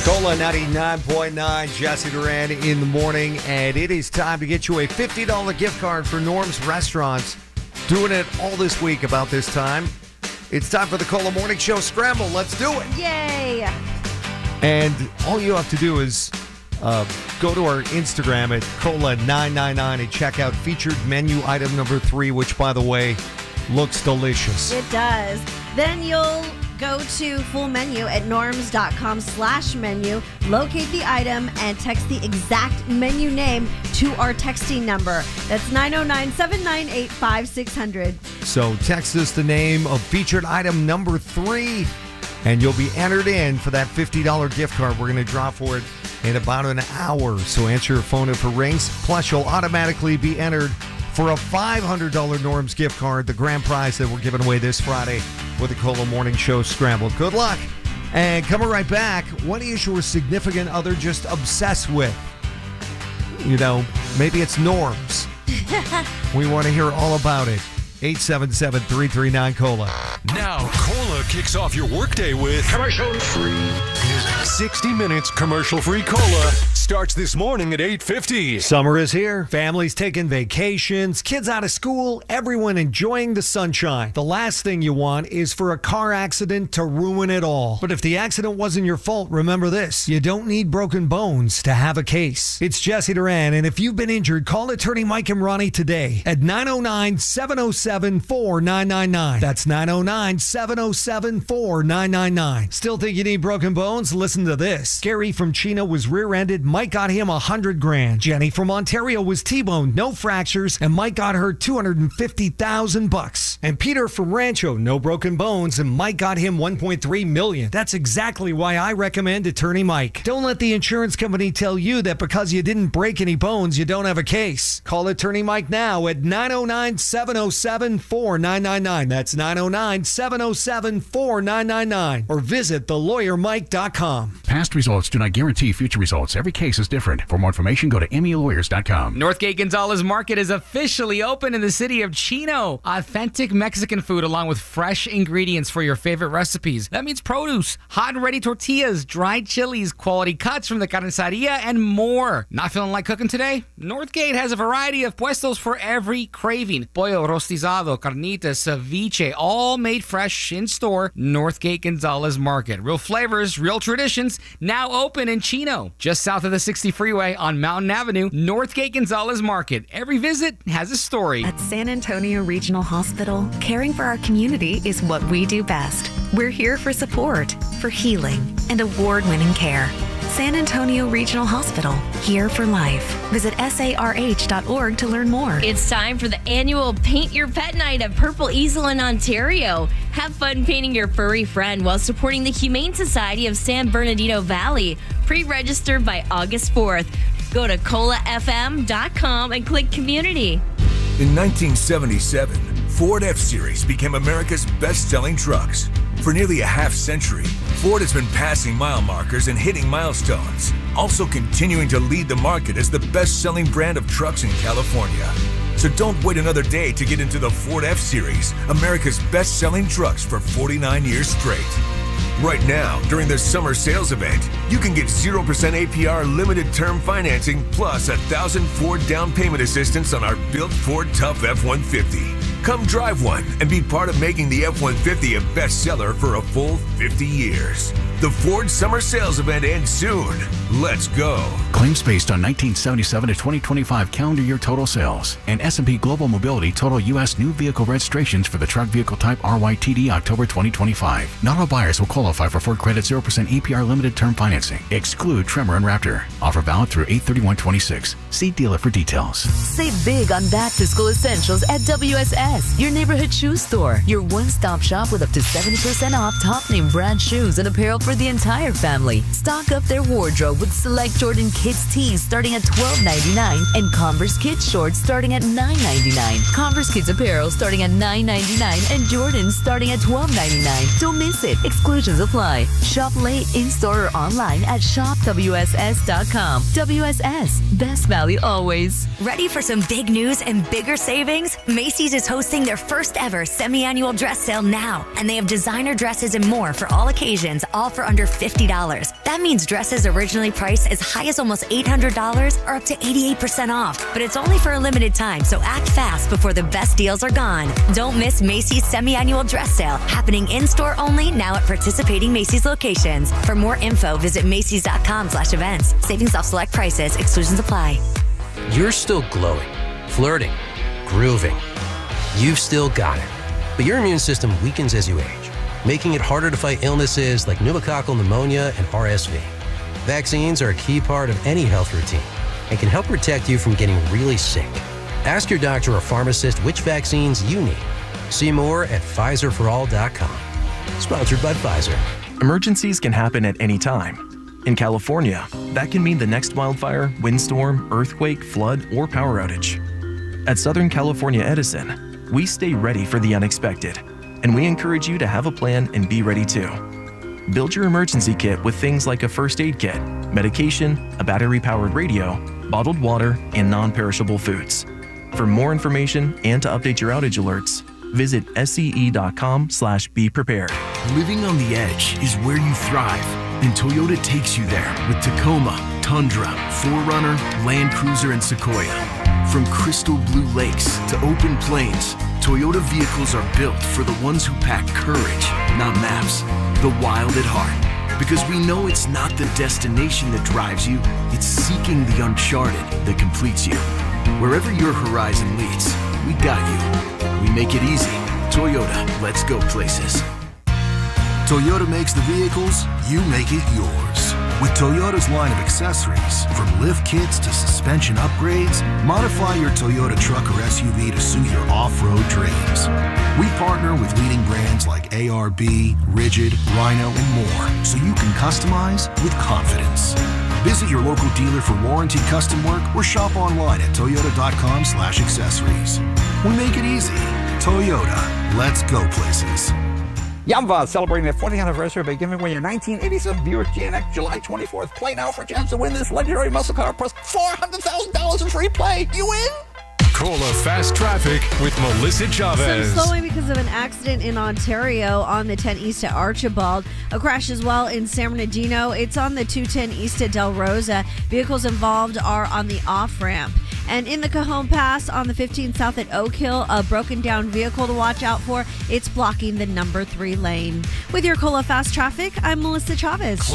Cola 99.9, Jesse Duran in the morning, and it is time to get you a $50 gift card for Norm's Restaurants. Doing it all this week about this time. It's time for the Cola Morning Show Scramble. Let's do it. Yay. And all you have to do is go to our Instagram at Cola999 and check out featured menu item number 3, which, by the way, looks delicious. It does. Then you'll go to full menu at norms.com/menu, locate the item, and text the exact menu name to our texting number. That's 909-798-5600. So text us the name of featured item number 3, and you'll be entered in for that $50 gift card. We're going to draw for it in about an hour. So answer your phone if it rings. Plus, you'll automatically be entered for a $500 Norm's gift card, the grand prize that we're giving away this Friday with the Cola Morning Show Scramble. Good luck. And coming right back, what is your significant other just obsessed with? You know, maybe it's Norm's. We want to hear all about it. 877-339-COLA. Now, Cola kicks off your workday with commercial-free music. 60 minutes commercial-free Cola starts this morning at 8:50. Summer is here. Families taking vacations, kids out of school, everyone enjoying the sunshine. The last thing you want is for a car accident to ruin it all. But if the accident wasn't your fault, remember this. You don't need broken bones to have a case. It's Jesse Duran, and if you've been injured, call attorney Mike and Ronnie today at 909-707-4999. That's 909-707-4999. Still think you need broken bones? Listen to this. Gary from Chino was rear-ended. Mike got him $100,000. Jenny from Ontario was T-boned, no fractures, and Mike got her $250,000. And Peter from Rancho, no broken bones, and Mike got him $1.3 million. That's exactly why I recommend Attorney Mike. Don't let the insurance company tell you that because you didn't break any bones, you don't have a case. Call Attorney Mike now at 909-707-4999. That's 909-707-4999. Or visit thelawyermike.com. Past results do not guarantee future results. Every case is different. For more information, go to MELawyers.com. Northgate Gonzalez Market is officially open in the city of Chino. Authentic Mexican food along with fresh ingredients for your favorite recipes. That means produce, hot and ready tortillas, dried chilies, quality cuts from the carniceria, and more. Not feeling like cooking today? Northgate has a variety of puestos for every craving. Pollo rostizado, carnitas, ceviche, all made fresh in store. Northgate Gonzalez Market. Real flavors, real traditions, now open in Chino. Just south of the 60 freeway on Mountain Avenue, Northgate Gonzalez Market. Every visit has a story. At San Antonio Regional Hospital, caring for our community is what we do best. We're here for support, for healing, and award-winning care. San Antonio Regional Hospital, here for life. Visit sarh.org to learn more. It's time for the annual Paint Your Pet Night at Purple Easel in Ontario. Have fun painting your furry friend while supporting the Humane Society of San Bernardino Valley. Pre-register by August 4th. Go to colafm.com and click Community. In 1977, Ford F-Series became America's best-selling trucks. For nearly a half-century, Ford has been passing mile markers and hitting milestones, also continuing to lead the market as the best-selling brand of trucks in California. So don't wait another day to get into the Ford F-Series, America's best-selling trucks for 49 years straight. Right now, during the summer sales event, you can get 0% APR limited term financing plus 1,000 Ford down payment assistance on our built Ford Tough F-150. Come drive one and be part of making the F-150 a bestseller for a full 50 years. The Ford Summer Sales Event ends soon. Let's go. Claims based on 1977 to 2025 calendar year total sales and S&P Global Mobility total U.S. new vehicle registrations for the truck vehicle type RYTD October 2025. Not all buyers will qualify for Ford Credit 0% APR limited term financing. Exclude Tremor and Raptor. Offer valid through 8/31/26. See dealer for details. Save big on back-to-school essentials at WSS, your neighborhood shoe store. Your one-stop shop with up to 70% off top-name brand shoes and apparel for the entire family. Stock up their wardrobe with select Jordan Kids tees starting at $12.99 and Converse Kids shorts starting at $9.99. Converse Kids apparel starting at $9.99 and Jordans starting at $12.99. Don't miss it. Exclusions apply. Shop late, in-store, or online at shopwss.com. WSS. Best value always. Ready for some big news and bigger savings? Macy's is hosting their first ever semi-annual dress sale now, and they have designer dresses and more for all occasions, all for under $50. That means dresses originally priced as high as almost $800 are up to 88% off. But it's only for a limited time, so act fast before the best deals are gone. Don't miss Macy's semi-annual dress sale, happening in-store only now at participating Macy's locations. For more info, visit Macys.com/events. Savings off select prices. Exclusions apply. You're still glowing, flirting, grooving. You've still got it. But your immune system weakens as you age, making it harder to fight illnesses like pneumococcal pneumonia and RSV. Vaccines are a key part of any health routine and can help protect you from getting really sick. Ask your doctor or pharmacist which vaccines you need. See more at PfizerForAll.com. Sponsored by Pfizer. Emergencies can happen at any time. In California, that can mean the next wildfire, windstorm, earthquake, flood, or power outage. At Southern California Edison, we stay ready for the unexpected, and we encourage you to have a plan and be ready too. Build your emergency kit with things like a first aid kit, medication, a battery-powered radio, bottled water, and non-perishable foods. For more information and to update your outage alerts, visit SCE.com/beprepared. Living on the edge is where you thrive, and Toyota takes you there with Tacoma, Tundra, 4Runner, Land Cruiser, and Sequoia. From crystal blue lakes to open plains, Toyota vehicles are built for the ones who pack courage, not maps, the wild at heart. Because we know it's not the destination that drives you, it's seeking the uncharted that completes you. Wherever your horizon leads, we got you. We make it easy. Toyota, let's go places. Toyota makes the vehicles, you make it yours. With Toyota's line of accessories, from lift kits to suspension upgrades, modify your Toyota truck or SUV to suit your off-road dreams. We partner with leading brands like ARB, Rigid, Rhino, and more, so you can customize with confidence. Visit your local dealer for warranty custom work or shop online at toyota.com/accessories. We make it easy. Toyota, let's go places. Yamva celebrating their 40th anniversary by giving away your 1987 Buick GNX July 24th. Play now for a chance to win this legendary muscle car plus $400,000 in free play. You win? Cola Fast Traffic with Melissa Chavez. Some slowing because of an accident in Ontario on the 10 East at Archibald. A crash as well in San Bernardino. It's on the 210 East at Del Rosa. Vehicles involved are on the off-ramp. And in the Cajon Pass on the 15 South at Oak Hill, a broken down vehicle to watch out for. It's blocking the number 3 lane. With your Cola Fast Traffic, I'm Melissa Chavez.